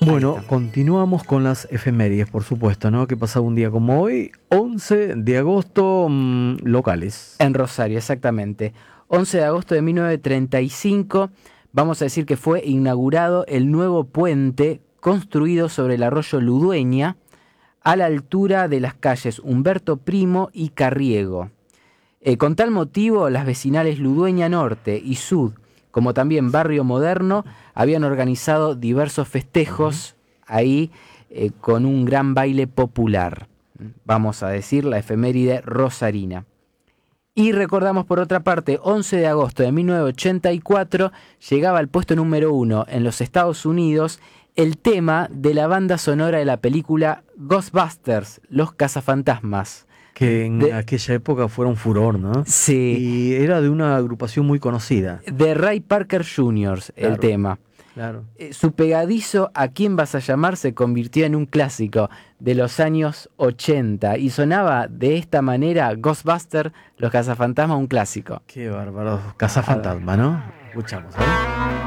Bueno, continuamos con las efemérides, por supuesto, ¿no? Que pasaba un día como hoy, 11 de agosto, locales. En Rosario, exactamente. 11 de agosto de 1935, vamos a decir que fue inaugurado el nuevo puente construido sobre el arroyo Ludueña, a la altura de las calles Humberto Primo y Carriego. Con tal motivo, las vecinales Ludueña Norte y Sud, como también Barrio Moderno, habían organizado diversos festejos ahí con un gran baile popular. Vamos a decir, la efeméride rosarina. Y recordamos por otra parte, 11 de agosto de 1984, llegaba al puesto número 1 en los Estados Unidos el tema de la banda sonora de la película Ghostbusters, Los Cazafantasmas. Que en aquella época fueron furor, ¿no? Sí. Y era de una agrupación muy conocida. De Ray Parker Jr., Claro, el tema. Claro. Su pegadizo ¿A quién vas a llamar? Se convirtió en un clásico de los años 80 y sonaba de esta manera Ghostbusters, Los Cazafantasmas, un clásico. Qué bárbaro, Cazafantasma, ¿no? Escuchamos, ¿eh?